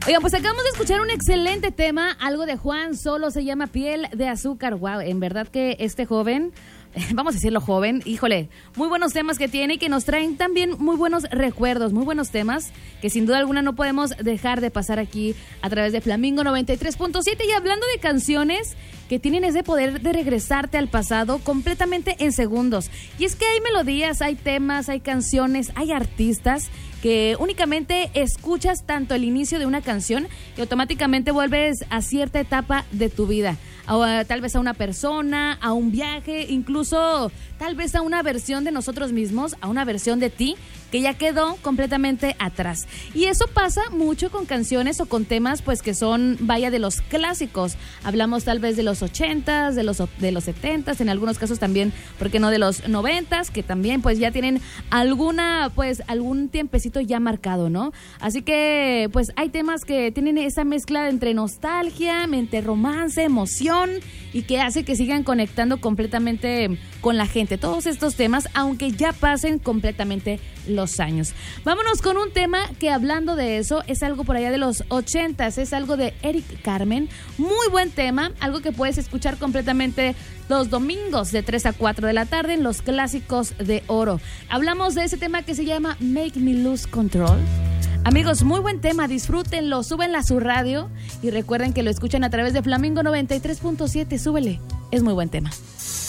Oigan, pues acabamos de escuchar un excelente tema, algo de Juan Solo, se llama Piel de Azúcar. Wow, en verdad que este joven, vamos a decirlo joven, híjole, muy buenos temas que tiene y que nos traen también muy buenos recuerdos, muy buenos temas que sin duda alguna no podemos dejar de pasar aquí a través de Flamingo 93.7. Y hablando de canciones que tienen ese poder de regresarte al pasado completamente en segundos. Y es que hay melodías, hay temas, hay canciones, hay artistas que únicamente escuchas tanto el inicio de una canción y automáticamente vuelves a cierta etapa de tu vida. Tal vez a una persona, a un viaje, incluso tal vez a una versión de nosotros mismos, a una versión de ti que ya quedó completamente atrás. Y eso pasa mucho con canciones o con temas pues que son, vaya, de los clásicos. Hablamos tal vez de los 80s, de los 70s, en algunos casos también, ¿por qué no?, de los 90s, que también pues ya tienen algún tiempecito ya marcado, ¿no? Así que pues hay temas que tienen esa mezcla entre nostalgia, entre romance, emoción, y que hace que sigan conectando completamente con la gente. Todos estos temas, aunque ya pasen completamente los años. Vámonos con un tema que, hablando de eso, es algo por allá de los 80s, es algo de Eric Carmen. Muy buen tema, algo que puedes escuchar completamente los domingos de 3 a 4 de la tarde en los clásicos de oro. Hablamos de ese tema que se llama Make Me Lose Control. Amigos, muy buen tema, disfrútenlo, súbenla a su radio y recuerden que lo escuchan a través de Flamingo 93.7, súbele, es muy buen tema.